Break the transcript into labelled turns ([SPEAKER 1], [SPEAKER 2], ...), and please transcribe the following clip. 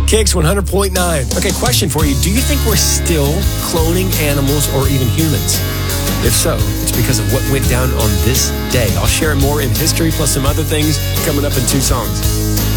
[SPEAKER 1] Kicks 100.9. Okay, question for you. Do you think we're still cloning animals or even humans? If so, it's because of what went down on this day. I'll share more in history plus some other things coming up in 2 songs.